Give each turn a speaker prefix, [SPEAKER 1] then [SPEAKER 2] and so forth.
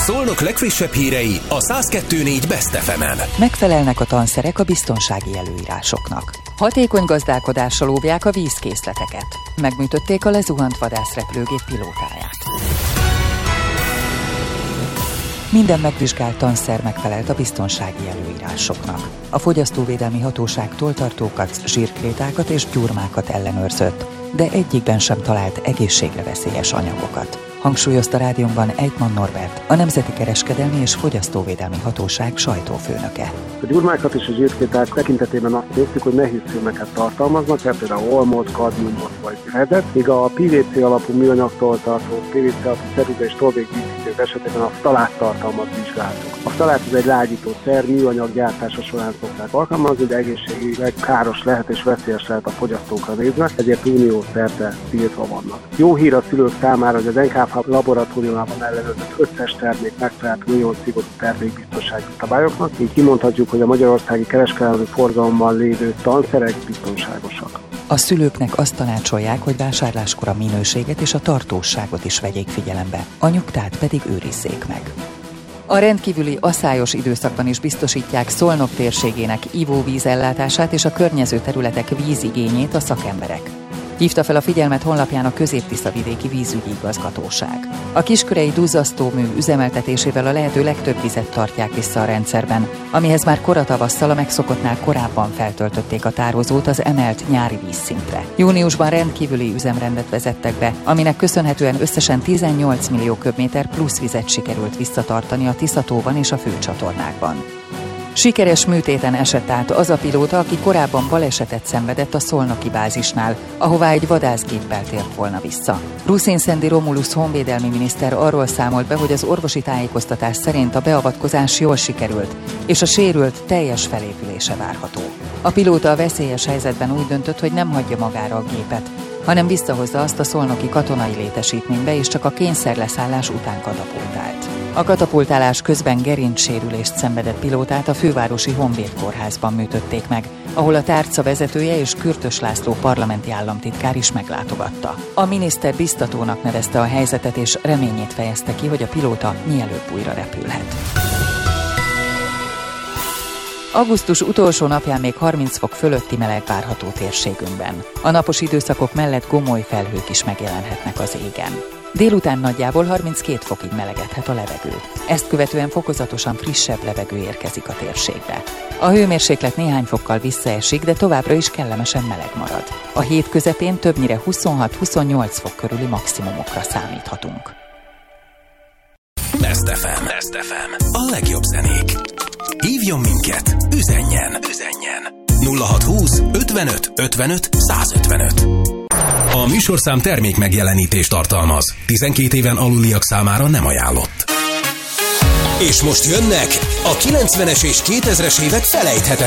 [SPEAKER 1] Szolnok legfrissebb hírei a 102.4 Best FM-en.
[SPEAKER 2] Megfelelnek a tanszerek a biztonsági előírásoknak. Hatékony gazdálkodással óvják a vízkészleteket. Megműtötték a lezuhant vadászrepülőgép pilótáját. Minden megvizsgált tanszer megfelelt a biztonsági előírásoknak. A Fogyasztóvédelmi Hatóság toltartókat, zsírkrétákat és gyurmákat ellenőrzött, de egyikben sem talált egészségre veszélyes anyagokat. Hangsúlyozta rádiónkban Ejtman Norbert, a Nemzeti Kereskedelmi és Fogyasztóvédelmi Hatóság sajtófőnöke.
[SPEAKER 3] A gyurmákat és a zsírkréták tekintetében azt néztük, hogy nehéz filmeket tartalmaznak, például olmot, kadmiumot vagy redet, míg a PVC alapú műanyagtól tartó, PVC alapú ceruza és tolvékdíszítők esetében a ftaláttartalmat vizsgáltuk. A ftalát az egy lágyítószer, műanyag gyártása során szokták alkalmazni, de egészségileg káros lehet és veszélyes lehet a fogyasztókra nézve, ezért unió szerte tiltva vannak. Jó hír a szülők számára, hogy az NKF laboratóriumában ellenőrzött összes termék megfelelt nagyon szigorú termékbiztonsági szabályoknak, így kimondhatjuk, hogy a magyarországi kereskedelmi forgalomban lévő tanszerek biztonságosak.
[SPEAKER 2] A szülőknek azt tanácsolják, hogy vásárláskor a minőséget és a tartóságot is vegyék figyelembe, a nyugtát pedig őrizzék meg. A rendkívüli aszályos időszakban is biztosítják Szolnok térségének ivóvízellátását és a környező területek vízigényét a szakemberek. Hívta fel a figyelmet honlapján a Közép-Tiszavidéki Vízügyi Igazgatóság. A kiskörei duzzasztómű üzemeltetésével a lehető legtöbb vizet tartják vissza a rendszerben, amihez már koratavasszal a megszokottnál korábban feltöltötték a tározót az emelt nyári vízszintre. Júniusban rendkívüli üzemrendet vezettek be, aminek köszönhetően összesen 18 millió köbméter plusz vizet sikerült visszatartani a Tiszatóban és a főcsatornákban. Sikeres műtéten esett át az a pilóta, aki korábban balesetet szenvedett a szolnoki bázisnál, ahová egy vadászgéppel tért volna vissza. Ruszin-Szendi Romulus honvédelmi miniszter arról számolt be, hogy az orvosi tájékoztatás szerint a beavatkozás jól sikerült, és a sérült teljes felépülése várható. A pilóta a veszélyes helyzetben úgy döntött, hogy nem hagyja magára a gépet, hanem visszahozza azt a szolnoki katonai létesítménybe, és csak a kényszerleszállás után katapultált. A katapultálás közben gerincsérülést szenvedett pilótát a fővárosi Honvéd kórházban műtötték meg, ahol a tárca vezetője és Kürtös László parlamenti államtitkár is meglátogatta. A miniszter biztatónak nevezte a helyzetet, és reményét fejezte ki, hogy a pilóta mielőbb újra repülhet. Augusztus utolsó napján még 30 fok fölötti meleg várható térségünkben. A napos időszakok mellett gomoly felhők is megjelenhetnek az égen. Délután nagyjából 32 fokig melegedhet a levegő. Ezt követően fokozatosan frissebb levegő érkezik a térségbe. A hőmérséklet néhány fokkal visszaesik, de továbbra is kellemesen meleg marad. A hét közepén többnyire 26-28 fok körüli maximumokra számíthatunk.
[SPEAKER 1] Best FM. A legjobb zenék. Hívjon minket, üzenjen. 0620 55 55 155. A műsorszám termék megjelenítést tartalmaz. 12 éven aluliak számára nem ajánlott. És most jönnek a 90-es és 2000-es évek felejthetetlen